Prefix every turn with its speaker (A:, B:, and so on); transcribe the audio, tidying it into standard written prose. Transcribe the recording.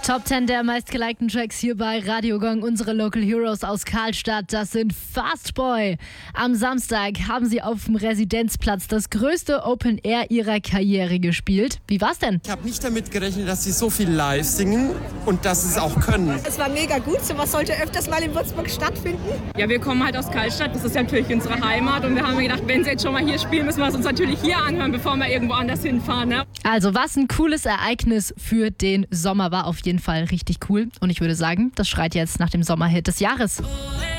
A: Top 10 der meistgelikten Tracks hier bei Radio Gong. Unsere Local Heroes aus Karlstadt, das sind Fastboy. Am Samstag haben sie auf dem Residenzplatz das größte Open Air ihrer Karriere gespielt. Wie war's denn?
B: Ich habe nicht damit gerechnet, dass sie so viel live singen und dass sie es auch können.
C: Es war mega gut, sowas sollte öfters mal in Würzburg stattfinden.
D: Ja, wir kommen halt aus Karlstadt, das ist natürlich unsere Heimat und wir haben gedacht, wenn sie jetzt schon mal hier spielen, müssen wir es uns natürlich hier anhören, bevor wir irgendwo anders hinfahren. Ne?
A: Also was ein cooles Ereignis für den Sommer, war auf jeden Fall richtig cool. Und ich würde sagen, das schreit jetzt nach dem Sommerhit des Jahres.